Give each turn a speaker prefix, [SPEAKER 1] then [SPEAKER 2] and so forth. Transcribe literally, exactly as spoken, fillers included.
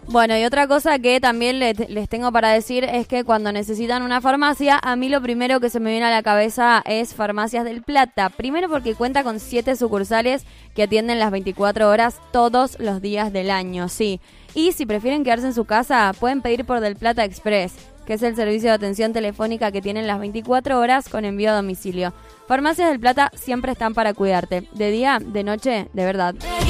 [SPEAKER 1] Bueno, y otra cosa que también les, les tengo para decir es que cuando necesitan una farmacia, a mí lo primero que se me viene a la cabeza es Farmacias del Plata. Primero porque cuenta con siete sucursales que atienden las veinticuatro horas todos los días del año, sí. Y si prefieren quedarse en su casa, pueden pedir por Del Plata Express, que es el servicio de atención telefónica que tienen las veinticuatro horas con envío a domicilio. Farmacias del Plata siempre están para cuidarte, de día, de noche, de verdad.